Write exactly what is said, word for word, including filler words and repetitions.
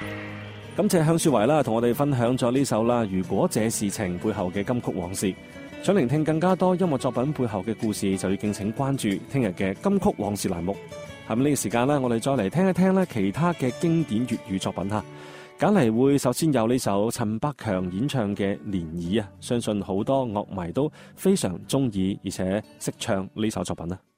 感謝向雪維啦，同我哋分享咗呢首啦，如果這是情背後嘅金曲往事。想聆聽更加多音樂作品背後嘅故事，就要敬請關注聽日嘅金曲往事欄目。咁呢個時間呢，我哋再嚟聽一聽咧其他嘅經典粵語作品吓。揀嚟會首先有呢首陳百強演唱嘅《漣漪》啊，相信好多樂迷都非常中意，而且識唱呢首作品啊。